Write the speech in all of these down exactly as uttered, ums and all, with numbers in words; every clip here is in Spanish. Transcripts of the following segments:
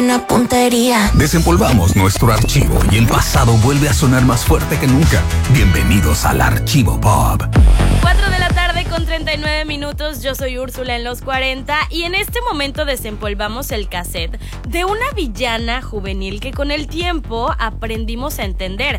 buena puntería. Desempolvamos nuestro archivo y el pasado vuelve a sonar más fuerte que nunca. Bienvenidos al Archivo Pop. cuatro de la tarde con treinta y nueve minutos, yo soy Úrsula en los cuarenta y en este momento desempolvamos el cassette de una villana juvenil que con el tiempo aprendimos a entender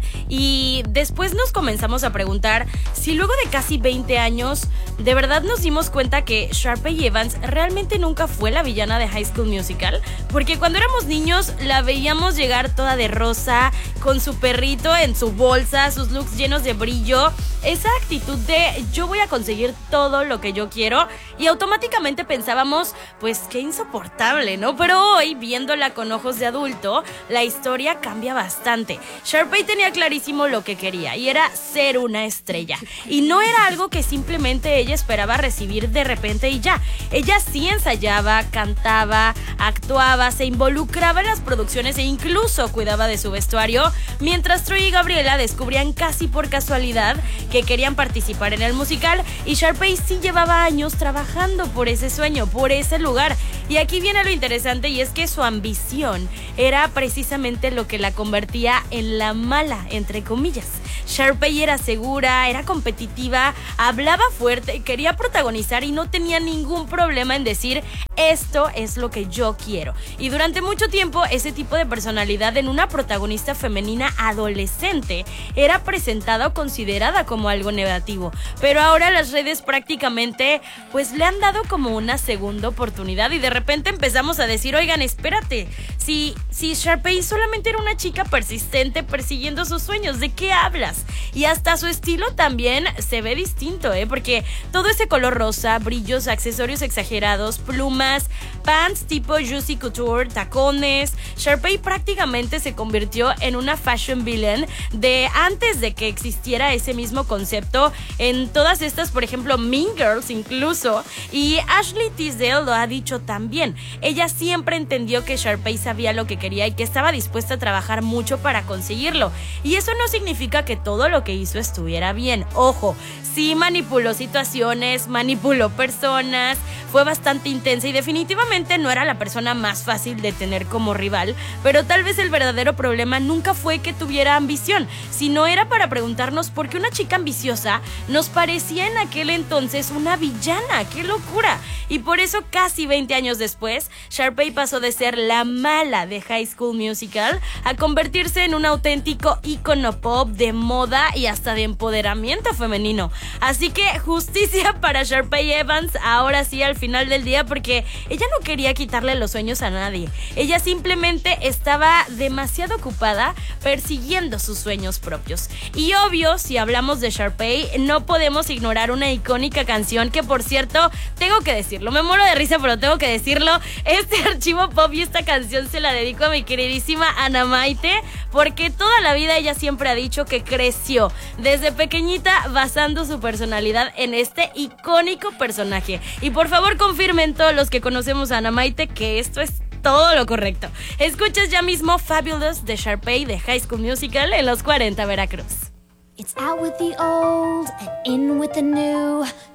y después nos comenzamos a preguntar si luego de casi veinte años de verdad nos dimos cuenta que Sharpay Evans realmente nunca fue la villana de High School Musical, porque cuando éramos niños la veíamos llegar toda de rosa, con su perrito en su bolsa, sus looks llenos de brillo, esa actitud de yo voy a conseguir todo lo que yo quiero y automáticamente pensábamos, pues qué insoportable, ¿no? Pero hoy, viéndola con ojos de adulto, la historia cambia bastante. Sharpay tenía clarísimo lo que quería y era ser una estrella. Y no era algo que simplemente ella esperaba recibir de repente y ya. Ella sí ensayaba, cantaba, actuaba, se involucraba en las producciones e incluso cuidaba de su vestuario, mientras Troy y Gabriela descubrían casi por casualidad que querían participar en el musical y Sharpay sí llevaba años trabajando por ese sueño, por ese lugar. Y aquí viene lo interesante y es que su ambición era precisamente lo que la convertía en la mala, entre comillas. Sharpay era segura, era competitiva, hablaba fuerte, quería protagonizar y no tenía ningún problema en decir esto es lo que yo quiero. Y durante mucho tiempo ese tipo de personalidad en una protagonista femenina adolescente era presentada o considerada como algo negativo. Pero ahora las redes prácticamente pues le han dado como una segunda oportunidad y de repente empezamos a decir, oigan, espérate, si, si Sharpay solamente era una chica persistente persiguiendo sus sueños, ¿de qué hablas? Y hasta su estilo también se ve distinto, ¿eh? Porque todo ese color rosa, brillos, accesorios exagerados, plumas, pants tipo Juicy Couture, tacones. Sharpay prácticamente se convirtió en una fashion villain de antes de que existiera ese mismo concepto en todas estas, por ejemplo, Mean Girls incluso. Y Ashley Tisdale lo ha dicho también. Ella siempre entendió que Sharpay sabía lo que quería y que estaba dispuesta a trabajar mucho para conseguirlo. Y eso no significa que todo lo que hizo estuviera bien. Ojo, sí manipuló situaciones, manipuló personas, fue bastante intensa y definitivamente no era la persona más fácil de tener como rival, pero tal vez el verdadero problema nunca fue que tuviera ambición, sino era para preguntarnos por qué una chica ambiciosa nos parecía en aquel entonces una villana. ¡Qué locura! Y por eso casi veinte años después, Sharpay pasó de ser la mala de High School Musical a convertirse en un auténtico ícono pop de moda y hasta de empoderamiento femenino. Así que justicia para Sharpay Evans ahora sí al final del día, porque ella no quería quitarle los sueños a nadie. Ella simplemente estaba demasiado ocupada persiguiendo sus sueños propios. Y obvio, si hablamos de Sharpay, no podemos ignorar una icónica canción que, por cierto, tengo que decirlo, me muero de risa, pero tengo que decirlo. Este archivo pop y esta canción se la dedico a mi queridísima Ana Maite, porque toda la vida ella siempre ha dicho que creció desde pequeñita basando su personalidad en este icónico personaje. Y por favor confirmen todos los que conocemos a Ana Maite que esto es todo lo correcto. Escuchas ya mismo Fabulous de Sharpay de High School Musical en los cuarenta Veracruz. It's out with the old and in with the new.